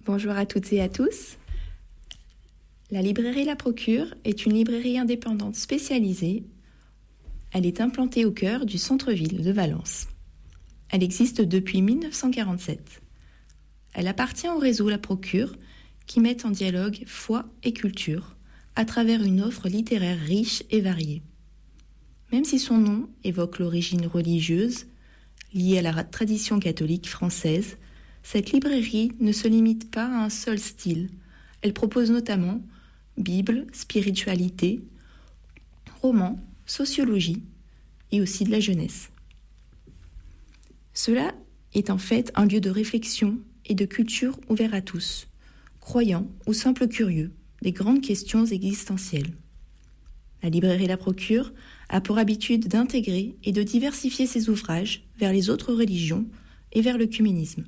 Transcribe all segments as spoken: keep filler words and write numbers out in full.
Bonjour à toutes et à tous. La librairie La Procure est une librairie indépendante spécialisée. Elle est implantée au cœur du centre-ville de Valence. Elle existe depuis mille neuf cent quarante-sept. Elle appartient au réseau La Procure qui met en dialogue foi et culture à travers une offre littéraire riche et variée. Même si son nom évoque l'origine religieuse liée à la tradition catholique française, cette librairie ne se limite pas à un seul style. Elle propose notamment Bible, spiritualité, romans, sociologie et aussi de la jeunesse. Cela est en fait un lieu de réflexion et de culture ouvert à tous, croyants ou simples curieux, des grandes questions existentielles. La librairie La Procure a pour habitude d'intégrer et de diversifier ses ouvrages vers les autres religions et vers l'œcuménisme.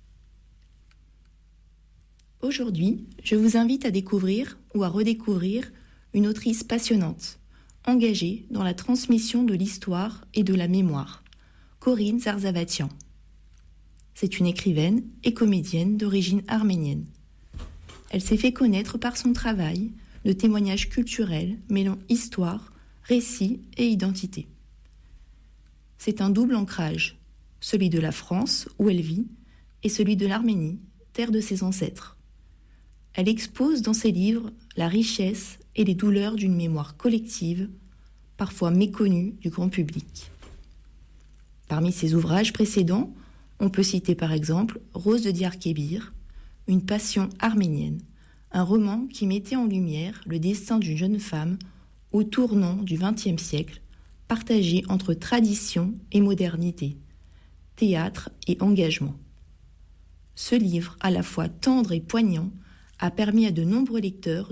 Aujourd'hui, je vous invite à découvrir ou à redécouvrir une autrice passionnante, engagée dans la transmission de l'histoire et de la mémoire, Corinne Zarzavatian. C'est une écrivaine et comédienne d'origine arménienne. Elle s'est fait connaître par son travail de témoignages culturels mêlant histoire, récit et identité. C'est un double ancrage, celui de la France où elle vit et celui de l'Arménie, terre de ses ancêtres. Elle expose dans ses livres la richesse et les douleurs d'une mémoire collective, parfois méconnue du grand public. Parmi ses ouvrages précédents, on peut citer par exemple Rose de Diyarbakır, Une passion arménienne, un roman qui mettait en lumière le destin d'une jeune femme au tournant du vingtième siècle, partagé entre tradition et modernité, théâtre et engagement. Ce livre, à la fois tendre et poignant, a permis à de nombreux lecteurs